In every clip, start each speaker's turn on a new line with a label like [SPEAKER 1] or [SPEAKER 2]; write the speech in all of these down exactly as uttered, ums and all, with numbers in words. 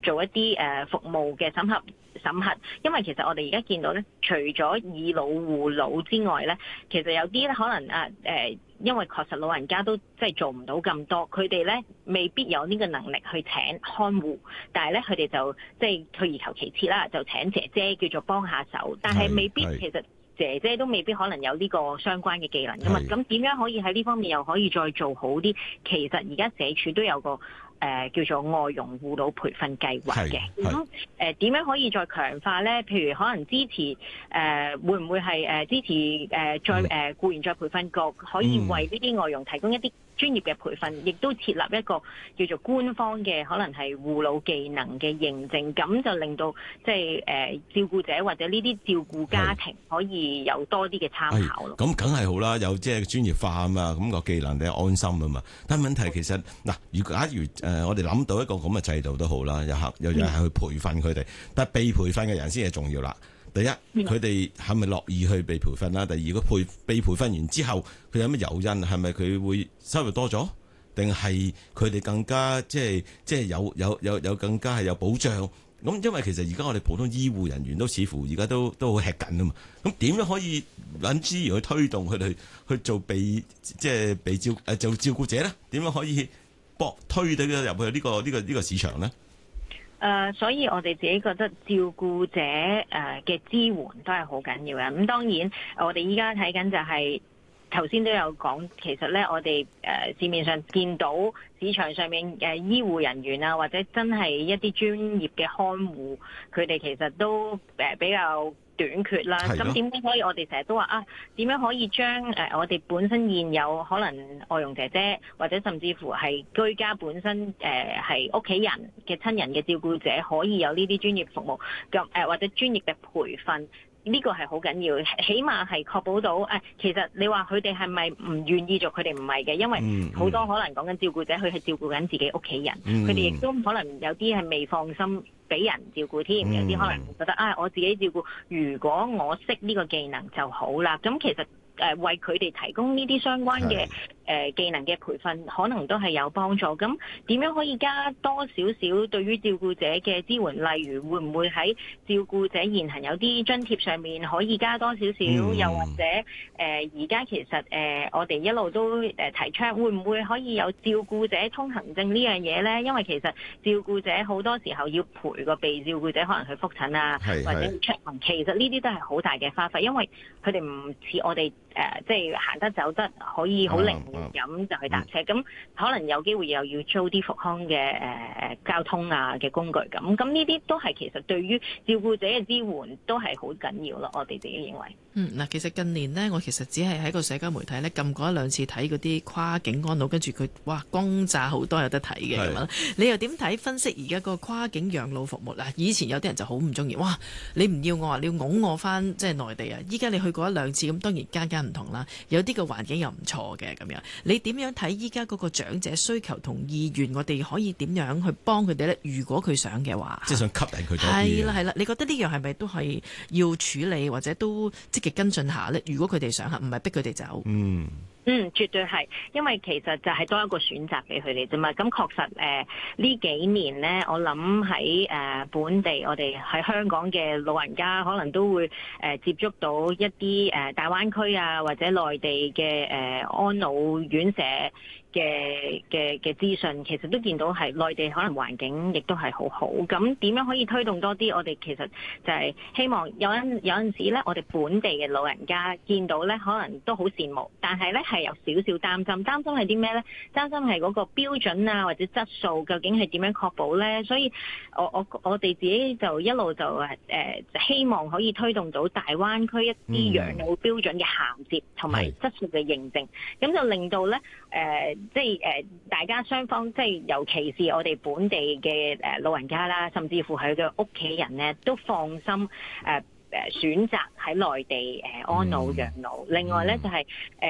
[SPEAKER 1] 做一啲誒、呃、服務嘅審核審核，因為其實我哋而家見到咧，除咗以老護老之外咧，其實有啲咧可能啊誒、呃，因為確實老人家都即係做唔到咁多，佢哋咧未必有呢個能力去請看護，但係咧佢哋就即係退而求其次啦，就請姐姐叫做幫下手，但係未必其實。姐姐都未必可能有呢個相關嘅技能噶嘛，咁點樣可以喺呢方面又可以再做好啲？其實而家社署都有個誒、呃、叫做外傭護老培訓計劃嘅，咁誒點樣可以再強化咧？譬如可能支持誒、呃、會唔會係誒、呃、支持誒、呃、再誒、呃、僱員再培訓局可以為呢啲外傭提供一啲專業嘅培訓，亦都設立一個叫做官方嘅可能係護老技能嘅認證，咁就令到即係誒照顧者或者呢啲照顧家庭可以有多啲嘅參考咯。咁
[SPEAKER 2] 梗係好啦，有即係專業化啊嘛，咁、個技能你安心啊嘛。但係問題其實嗱，如假如誒、呃、我哋諗到一個咁嘅制度都好啦，又客又又係去培訓佢哋，但係被培訓嘅人先係重要啦。第一，佢哋係咪樂意去被培訓啦？第二，個培被培訓完之後，佢有咩誘因？係咪佢會收入多咗？定係佢哋更加即係即係有有有有更加係有保障？咁因為其實而家我哋普通醫護人員都似乎而家都都好吃緊啊嘛。咁點樣可以揾資源去推動佢哋去做被即係被照誒做照顧者咧？點樣可以搏推到佢入去呢個呢個呢個市場咧？
[SPEAKER 1] 誒、uh, 所以我哋自己覺得照顧者誒嘅支援都係好緊要嘅。咁當然，我哋依家睇緊就係頭先都有講，其實咧我哋誒、呃、市面上見到市場上面誒、呃、醫護人員啊，或者真係一啲專業嘅看護，佢哋其實都誒、呃、比較短缺啦。咁點解可以我哋成日都話啊？點樣可以將誒、呃、我哋本身現有可能外傭姐姐，或者甚至乎係居家本身誒係屋企人嘅親人嘅照顧者，可以有呢啲專業服務咁誒、呃，或者專業嘅培訓。呢個係好緊要，起碼係確保到誒、哎。其實你話佢哋係咪唔願意做？佢哋唔係嘅，因為好多可能講緊照顧者，佢係照顧緊自己屋企人，佢哋亦都可能有啲係未放心俾人照顧添，有啲可能覺得啊、哎，我自己照顧，如果我識呢個技能就好啦。咁其實誒、呃、為佢哋提供呢啲相關嘅誒、呃、技能嘅培訓，可能都係有幫助。咁點樣可以加多少少對於照顧者嘅支援？例如會唔會喺照顧者現行有啲津貼上面可以加多少少？嗯、又或者誒而家其實誒、呃、我哋一路都誒提倡，會唔會可以有照顧者通行證呢樣嘢咧？因為其實照顧者好多時候要陪個被照顧者可能去覆診啊，或者出行，其實呢啲都係好大嘅花費，因為佢哋唔似我哋。誒、呃，即係行得走得可以好靈活咁就去搭車，咁、嗯、可能有機會又要租啲復康嘅誒、呃、交通啊嘅工具咁，咁呢啲都係其實對於照顧者嘅支援都係好緊要咯，我哋自己認為。
[SPEAKER 3] 嗯，嗱，其實近年呢，我其實只係喺個社交媒體呢撳過一兩次睇嗰啲跨境安老，跟住佢哇轟炸好多有得睇嘅咁樣。你又點睇分析而家個跨境養老服務啦？以前有啲人就好唔中意，哇！你唔要我啊，你要拱我翻即係內地啊！依家你去過一兩次，咁當然間間唔同啦，有啲個環境又唔錯嘅咁樣。你點樣睇依家嗰個長者需求同意願？我哋可以點樣去幫佢哋呢？如果佢想嘅話，
[SPEAKER 2] 即係想吸引佢多啲。
[SPEAKER 3] 係啦係啦，你覺得呢樣係咪都係要處理或者都積極跟進下呢？如果佢哋想，唔係逼佢哋走。
[SPEAKER 2] 嗯。
[SPEAKER 1] 嗯，絕對係，因為其實就係多一個選擇俾佢哋啫嘛。咁確實誒呢、呃、幾年呢，我諗喺誒本地，我哋喺香港嘅老人家可能都會誒、呃、接觸到一啲誒、呃、大灣區啊或者內地嘅誒、呃、安老院舍嘅嘅嘅資訊，其實都見到係內地可能環境亦都係好好。咁點樣可以推動多啲？我哋其實就係希望有陣有陣時咧，我哋本地嘅老人家見到咧，可能都好羨慕，但係咧係有少少擔心。擔心係啲咩咧？擔心係嗰個標準啊或者質素究竟係點樣確保咧？所以我我我哋自己就一路就誒、呃、希望可以推動到大灣區一啲養老標準嘅銜接同埋質素嘅認證，咁就令到咧誒。呃即係誒、呃，大家雙方即係尤其是我哋本地嘅誒老人家啦，甚至乎係佢嘅屋企人咧，都放心誒誒、呃、選擇喺內地誒、呃、安老養老。另外咧就係、是、誒、呃、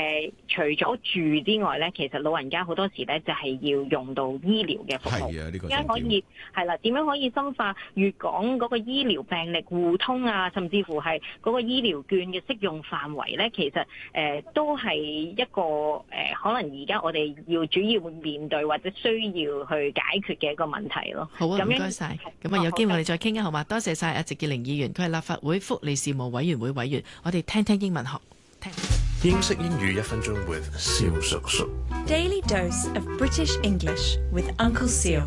[SPEAKER 1] 除咗住之外咧，其實老人家好多時咧就係要用到醫療嘅服務。
[SPEAKER 2] 係啊，呢個
[SPEAKER 1] 點樣可以係啦？點樣可以深化粵港嗰個醫療病歷互通啊？甚至乎係嗰個醫療券嘅適用範圍咧，其實誒、呃、都係一個誒、呃，可能而家我哋要主要面對或者需要去解決嘅一個問題咯。
[SPEAKER 3] 好啊，唔該晒。咁啊，有機會我哋再傾啊，好嘛？多謝晒阿席潔靈議員，佢係立法會福利事務委員會委員。我哋聽聽英文學。聽
[SPEAKER 4] 英式英語一分鐘 with 蕭叔叔。
[SPEAKER 5] Daily dose of British English with Uncle Seal。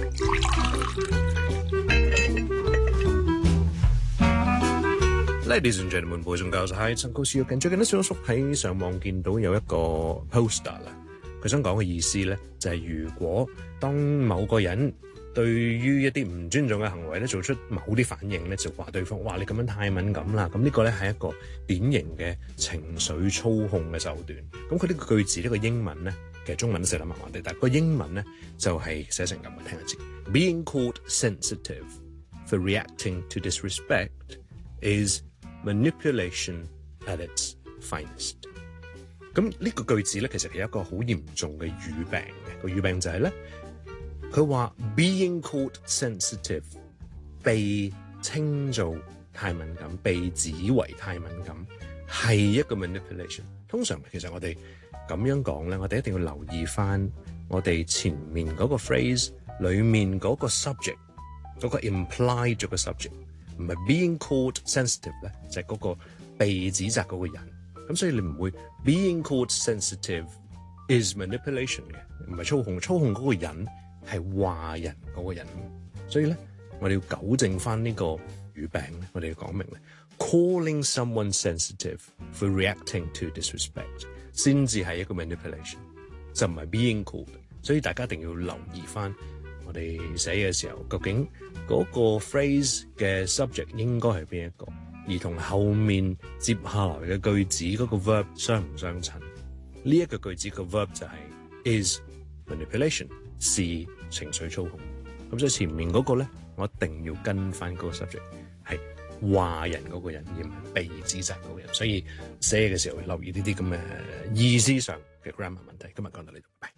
[SPEAKER 4] Ladies and gentlemen, boys and girls, hi, Uncle Seal。近最近咧，蕭叔喺上網見到有一個 poster 啦，佢想講嘅意思咧，就係、是、如果當某個人對於一啲唔尊重嘅行為咧，做出某啲反應咧，就話對方，哇，你咁樣太敏感啦。咁呢個咧係一個典型嘅情緒操控嘅手段。咁佢呢個句子呢、呢個英文咧，其實中文都寫得麻麻地，但係個英文咧就係、是、寫成咁嘅，聽一次。Being called sensitive for reacting to disrespect is manipulation at its finest。咁呢個句子咧，其實係一個好嚴重嘅語病嘅。個語病就係咧。佢話 being called sensitive 被稱做太敏感，被指為太敏感係一個 manipulation。通常其實我哋咁樣講咧，我哋一定要留意翻我哋前面嗰個 phrase 裡面嗰個 subject 嗰個 implied 咗個 subject， 唔係 being called sensitive 咧，就係嗰個被指責嗰個人。咁所以你唔會 being called sensitive is manipulation 嘅，唔係操控，操控嗰個人係話人嗰個人，所以咧，我哋要糾正翻呢個語病咧，我哋要講明咧 ，calling someone sensitive for reacting to disrespect 先至係一個 manipulation， 就唔係 being called。所以大家一定要留意翻我哋寫嘅時候，究竟嗰個 phrase 嘅 subject 應該係邊一個，而同後面接下來嘅句子嗰個 verb 相唔相襯？呢一個句子個 verb 就係 is manipulation， 是情緒操控。咁所以前面嗰個咧，我一定要跟翻嗰個 subject 係話人嗰個人，而唔係被指責嗰個人。所以寫嘅時候留意呢啲咁嘅意思上嘅 grammar 問題。今日講到呢度，拜。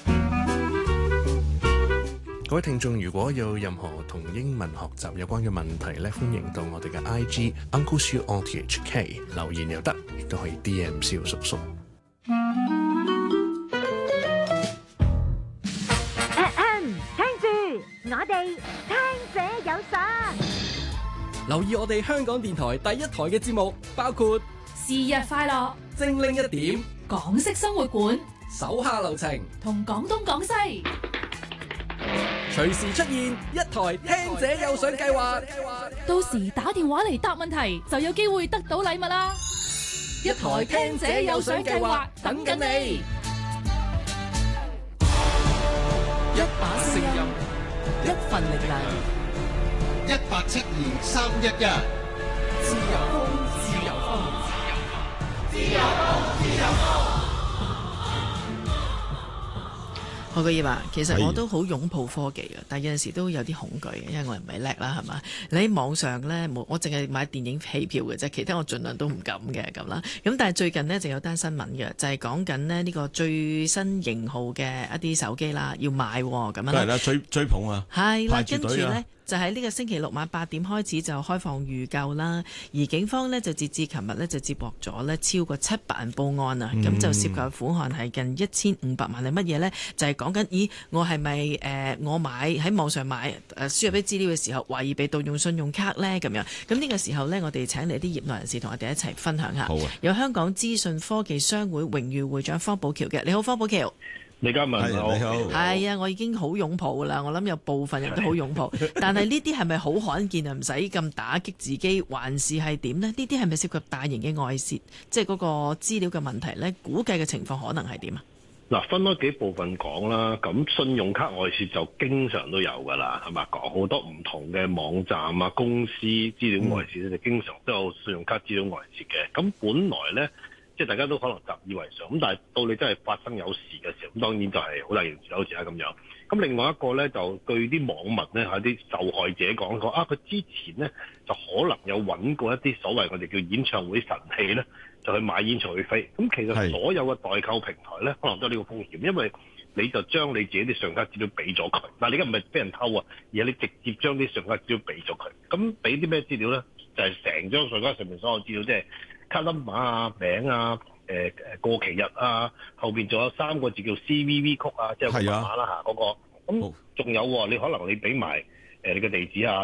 [SPEAKER 4] 各位聽眾，如果有任何同英文學習有關嘅問題咧，歡迎到我哋嘅 I G Uncle Siu on T H K 留言又得，亦都可以 D M 蕭叔叔。
[SPEAKER 6] 我哋聽者有神，
[SPEAKER 7] 留意我哋香港電台第一台嘅節目，包括
[SPEAKER 8] 是日快樂、
[SPEAKER 7] 精靈一點、
[SPEAKER 8] 港式生活館、
[SPEAKER 7] 手下留情
[SPEAKER 8] 同廣東廣西，
[SPEAKER 7] 隨時出現一台聽者有賞計劃。
[SPEAKER 8] 到時打電話嚟答問題，就有機會得到禮物啦！一台聽者有賞計劃等緊你，
[SPEAKER 7] 一把聲音。
[SPEAKER 3] 一份力量，
[SPEAKER 9] 一八七二三一一，
[SPEAKER 7] 自由風，自由風，
[SPEAKER 9] 自由風，自由風。
[SPEAKER 3] 何國業啊，其實我都好擁抱科技嘅，但係有陣時都有啲恐懼嘅，因為我唔係叻啦，係嘛？你喺網上呢，冇我淨係買電影戲票嘅啫，其他我盡量都唔敢嘅咁啦。咁但係最近呢，就有單新聞嘅，就係講緊呢呢個最新型號嘅一啲手機啦，要買咁樣。
[SPEAKER 2] 梗係啦，追追捧啊，
[SPEAKER 3] 係啦，跟住
[SPEAKER 2] 排住隊啊
[SPEAKER 3] 呢。就喺呢個星期六晚八點開始就開放預購啦，而警方呢，就截至琴日呢，就接獲咗呢超過七百人報案啊，咁、嗯、就涉及款項係近一千五百萬係乜嘢呢？就係講緊，咦，我係咪誒我買喺網上買誒、呃、輸入啲資料嘅時候，懷疑被盜用信用卡呢？咁樣，咁呢個時候呢，我哋請嚟啲業內人士同我哋一齊分享下。好啊！有香港資訊科技商會榮譽會長方保僑嘅，你好，方保僑。
[SPEAKER 10] 李嘉文你好，
[SPEAKER 3] 係啊，我已經好擁抱啦，我諗有部分人都好擁抱，但係呢啲係咪好罕見啊？唔使咁打擊自己，還是係點呢？呢啲係咪涉及大型嘅外泄，即係嗰個資料嘅問題呢？估計嘅情況可能係點啊？
[SPEAKER 10] 嗱，分開幾部分講啦。咁信用卡外泄就經常都有噶啦，係咪？講好多唔同嘅網站啊、公司資料外泄咧，就經常都有信用卡資料外泄嘅。咁本來呢。即係大家都可能習以為常，咁但係到你真係發生有事嘅時候，咁當然就係好大件事，好似係咁樣。 咁另外一個咧，就據啲網民咧喺啲受害者講過，啊佢之前咧就可能有揾過一啲所謂我哋叫演唱會神器咧，就去買演唱會飛。咁其實所有嘅代購平台咧，可能都有呢個風險，因為你就將你自己啲信用卡資料俾咗佢。嗱，你而家唔係俾人偷啊，而係你直接將啲信用卡資料俾咗佢。咁俾啲咩資料咧？就係成張信用卡上面所有資料，即係卡 number 啊、名啊、誒誒過期日啊，後邊仲有三個字叫 C V V 曲啊，即係個碼啦嚇嗰個。咁仲有喎，你可能你俾埋誒你嘅地址啊。